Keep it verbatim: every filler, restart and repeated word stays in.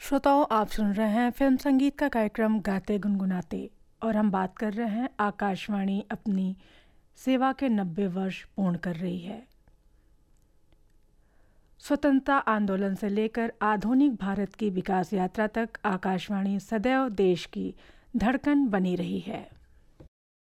श्रोताओं, आप सुन रहे हैं फिल्म संगीत का कार्यक्रम गाते गुनगुनाते और हम बात कर रहे हैं आकाशवाणी अपनी सेवा के नब्बे वर्ष पूर्ण कर रही है। स्वतंत्रता आंदोलन से लेकर आधुनिक भारत की विकास यात्रा तक आकाशवाणी सदैव देश की धड़कन बनी रही है।